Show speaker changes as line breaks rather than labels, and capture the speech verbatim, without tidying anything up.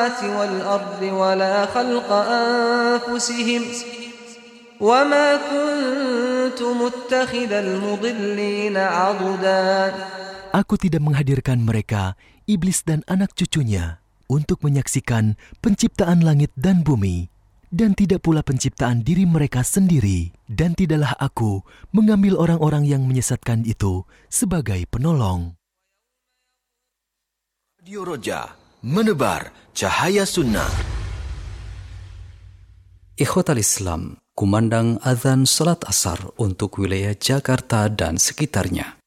السماوات والأرض ولا خلق أنفسهم وما كنت متخذ المضلين عضدا.
Aku tidak menghadirkan mereka, iblis dan anak cucunya, untuk menyaksikan penciptaan langit dan bumi, dan tidak pula penciptaan diri mereka sendiri, dan tidaklah aku mengambil orang-orang yang menyesatkan itu sebagai penolong. Radio Roja, menebar cahaya sunnah.
Ikhwatal Islam, kumandang azan salat asar untuk wilayah Jakarta dan sekitarnya.